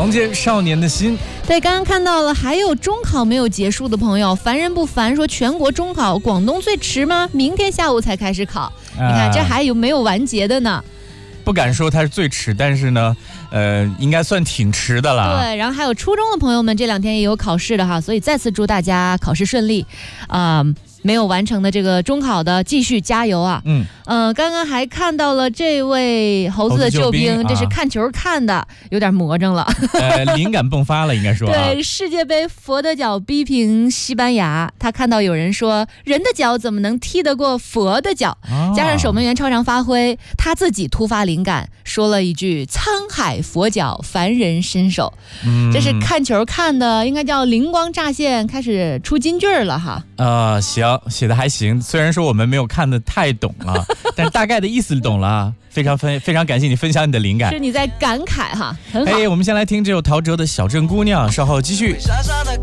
重建少年的心。 对，刚刚看到了，还有中考没有结束的朋友，烦人不烦？说全国中考，广东最迟吗？明天下午才开始考。你看，这还有没有完结的呢？ 不敢说它是最迟，但是呢，应该算挺迟的了。 对，然后还有初中的朋友们，这2天也有考试的哈，所以再次祝大家考试顺利，没有完成的这个中考的继续加油啊！刚刚还看到了这位猴子的救兵，这是看球看的，有点魔怔了。 灵感迸发了，应该说。 对，世界杯佛的脚逼平西班牙，他看到有人说人的脚怎么能踢得过佛的脚，加上守门员超常发挥，他自己突发灵感，说了一句沧海佛脚，凡人身手。这是看球看的，应该叫灵光乍现，开始出金句了哈。 行，写的还行，虽然说我们没有看得太懂了，但是大概的意思懂了。非常感谢你分享你的灵感， 是你在感慨哈，很好。 我们先来听这首陶喆的《小镇姑娘》，稍后继续。